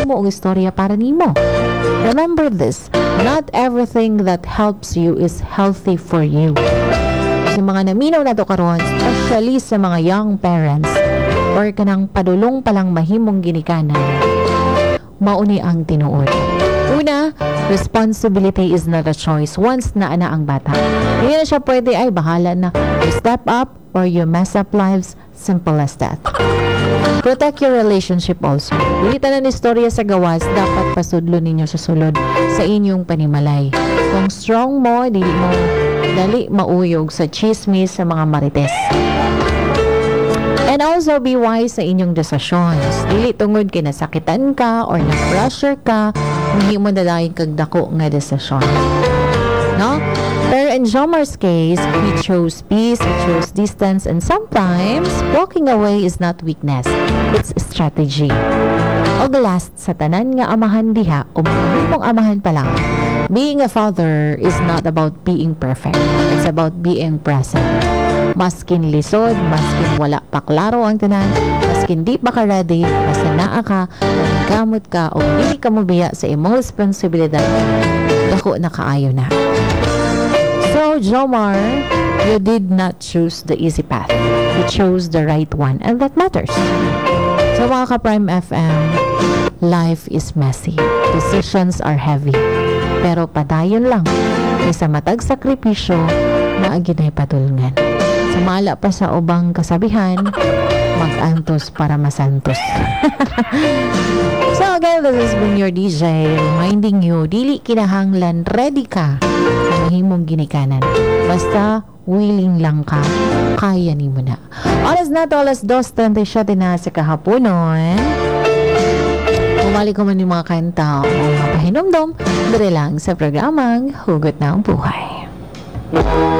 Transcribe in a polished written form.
mahimo og istorya para nimo. Remember this, not everything that helps you is healthy for you. Sa mga naminaw na to karon, especially sa mga young parents or kanang padulong palang mahimong ginikanan, mauni ang tinuod. Una, responsibility is not a choice once na ana ang bata. Hindi na siya pwede ay bahala na. You step up or you mess up lives, simple as that. Protect your relationship also. Dili tanan istorya sa gawas, dapat pasudlo ninyo sa sulod sa inyong panimalay. Kung strong mo, dali mauyog sa chismis sa mga marites. And also be wise sa inyong desisyones. Dili tungod kay nasakitan ka or na-pressure ka, hindi mo dalayin kag dako nga desisyon. No? Pero in Jomar's case, he chose peace, he chose distance, and sometimes walking away is not weakness, it's strategy. Og last, sa tanan nga amahan diha, o mahimong amahan pa lang, being a father is not about being perfect, it's about being present. Maskin lisod, maskin wala pa klaro ang tanan, maskin di pa ka ready, basta naa ka, gamot ka, o hindi ka mabiya sa imong responsibilidad, dako na kaayo na. So, Jomar, you did not choose the easy path. You chose the right one, and that matters. So, mga ka-Prime FM, life is messy. Decisions are heavy. Pero padayon lang. Kaysa matag sakripisyo, naaginay patulngan. Sumala pa sa ubang kasabihan, mag-antos para masantos. So again, this has been your DJ reminding you, dili kinahanglan ready ka sa mahimong ginikanan. Basta willing lang ka, kaya ni mo na. Oras na to, alas 2:37 na sa kahaponon. Bumalik ko man yung mga kanta o mga pahinomdom, dire lang sa programang Hugot ng Buhay.